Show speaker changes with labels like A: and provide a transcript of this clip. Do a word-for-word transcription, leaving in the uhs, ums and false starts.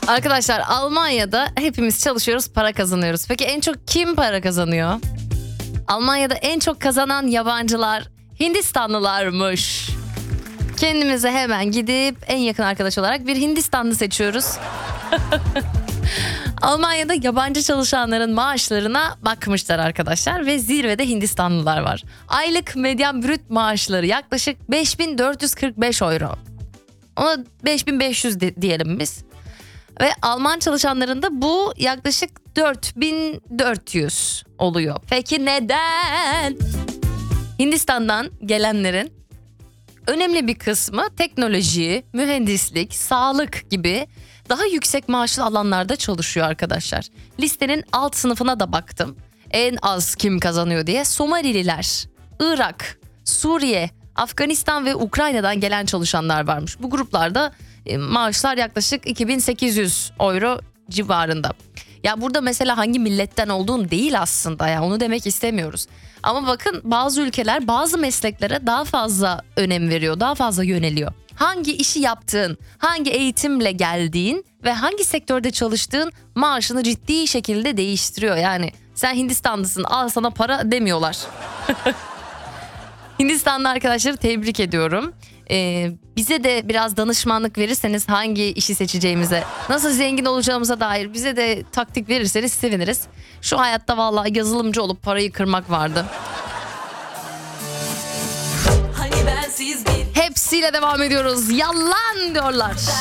A: Arkadaşlar Almanya'da hepimiz çalışıyoruz, para kazanıyoruz. Peki en çok kim para kazanıyor? Almanya'da en çok kazanan yabancılar Hindistanlılarmış. Kendimize hemen gidip en yakın arkadaş olarak bir Hindistanlı seçiyoruz. Almanya'da yabancı çalışanların maaşlarına bakmışlar arkadaşlar ve zirvede Hindistanlılar var. Aylık medyan brüt maaşları yaklaşık beş bin dört yüz kırk beş euro. Ona beş bin beş yüz de, diyelim biz. Ve Alman çalışanların da bu yaklaşık dört bin dört yüz oluyor. Peki neden? Hindistan'dan gelenlerin önemli bir kısmı teknoloji, mühendislik, sağlık gibi daha yüksek maaşlı alanlarda çalışıyor arkadaşlar. Listenin alt sınıfına da baktım. En az kim kazanıyor diye. Somalililer, Irak, Suriye, Afganistan ve Ukrayna'dan gelen çalışanlar varmış. Bu gruplarda maaşlar yaklaşık iki bin sekiz yüz euro civarında. Ya burada mesela hangi milletten olduğun değil aslında, ya onu demek istemiyoruz. Ama bakın bazı ülkeler bazı mesleklere daha fazla önem veriyor, daha fazla yöneliyor. Hangi işi yaptığın, hangi eğitimle geldiğin ve hangi sektörde çalıştığın maaşını ciddi şekilde değiştiriyor. Yani sen Hindistanlısın, al sana para demiyorlar. Hindistanlı arkadaşları tebrik ediyorum. Ee, bize de biraz danışmanlık verirseniz hangi işi seçeceğimize, nasıl zengin olacağımıza dair bize de taktik verirseniz seviniriz. Şu hayatta vallahi yazılımcı olup parayı kırmak vardı. Hani bensiz bir... Hepsiyle devam ediyoruz. Yalan diyorlar.